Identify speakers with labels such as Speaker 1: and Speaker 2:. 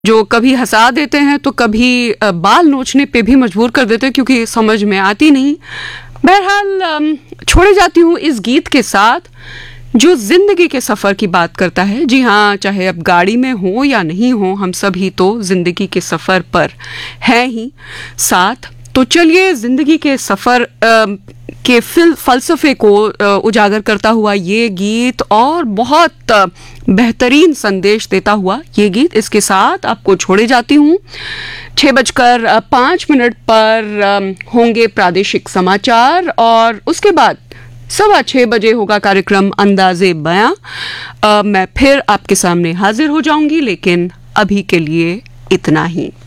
Speaker 1: जो कभी हंसा देते हैं तो कभी बाल नोचने पे भी मजबूर कर देते हैं क्योंकि समझ में आती नहीं। बहरहाल छोड़े जाती हूँ इस गीत के साथ जो जिंदगी के सफ़र की बात करता है। जी हाँ, चाहे अब गाड़ी में हो या नहीं हो, हम सभी तो जिंदगी के सफ़र पर हैं ही साथ। तो चलिए जिंदगी के सफ़र के फलसफे को उजागर करता हुआ ये गीत और बहुत बेहतरीन संदेश देता हुआ ये गीत, इसके साथ आपको छोड़े जाती हूँ। 6:05 पर होंगे प्रादेशिक समाचार और उसके बाद 6:15 बजे होगा कार्यक्रम अंदाजे बयां। मैं फिर आपके सामने हाजिर हो जाऊंगी, लेकिन अभी के लिए इतना ही।